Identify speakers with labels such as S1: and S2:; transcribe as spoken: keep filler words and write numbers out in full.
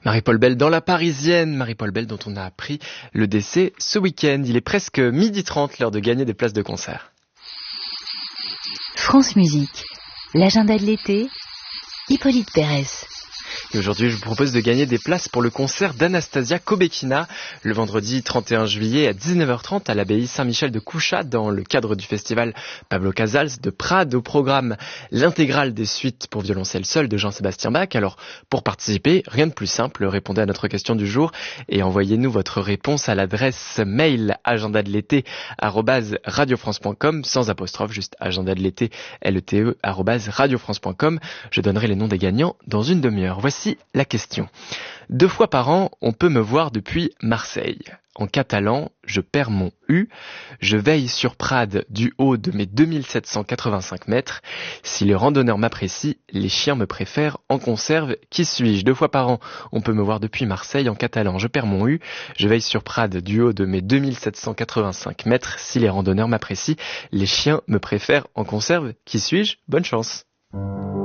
S1: Marie-Paul Bell dans La Parisienne, Marie-Paul Bell dont on a appris le décès ce week-end. Il est presque midi trente, l'heure de gagner des places de concert.
S2: France Musique, l'agenda de l'été, Hippolyte Pérez.
S1: Et aujourd'hui, je vous propose de gagner des places pour le concert d'Anastasia Kobekina le vendredi trente et un juillet à dix-neuf heures trente à l'abbaye Saint-Michel de Couchat dans le cadre du festival Pablo Casals de Prades. Au programme, l'intégrale des suites pour violoncelle seul de Jean-Sébastien Bach. Alors, pour participer, rien de plus simple, répondez à notre question du jour et envoyez-nous votre réponse à l'adresse mail agenda de l'été arobase radiofrance point com sans apostrophe, juste agenda de l'été L E T E arobase radiofrance point com. Je donnerai les noms des gagnants dans une demi-heure. Voici la question. Deux fois par an, on peut me voir depuis Marseille. En catalan, je perds mon U. Je veille sur Prades du haut de mes deux mille sept cent quatre-vingt-cinq mètres. Si les randonneurs m'apprécient, les chiens me préfèrent. En conserve, qui suis-je? Deux fois par an, on peut me voir depuis Marseille. En catalan, je perds mon U. Je veille sur Prades du haut de mes deux mille sept cent quatre-vingt-cinq mètres. Si les randonneurs m'apprécient, les chiens me préfèrent. En conserve, qui suis-je? Bonne chance.